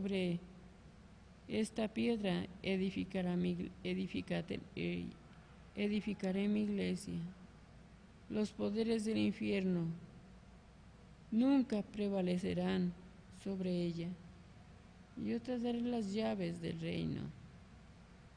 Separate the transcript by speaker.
Speaker 1: sobre esta piedra edificaré mi iglesia. Los poderes del infierno nunca prevalecerán sobre ella. Yo te daré las llaves del reino.